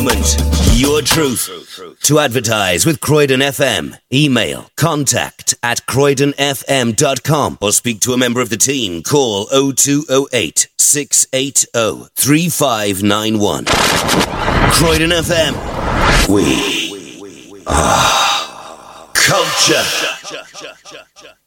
Your truth. To advertise with Croydon FM, email contact@croydonfm.com or speak to a member of the team. Call 0208 680 3591. Croydon FM. We are culture.